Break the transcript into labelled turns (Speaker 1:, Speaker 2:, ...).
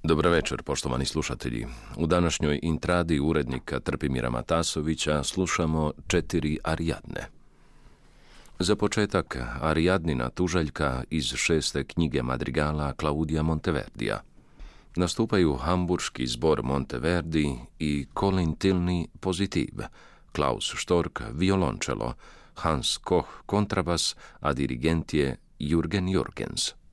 Speaker 1: Dobar večer, poštovani slušatelji. U današnjoj intradi urednika Trpimira Matasovića slušamo 4 Arijadne. Za početak, Arijadnina tužaljka iz 6. knjige madrigala Claudia Monteverdija. Nastupaju Hamburški zbor Monteverdi i Colin Tilney pozitiv, Klaus Stork violončelo, Hans Koch kontrabas, a dirigent je Jürgen Jürgens.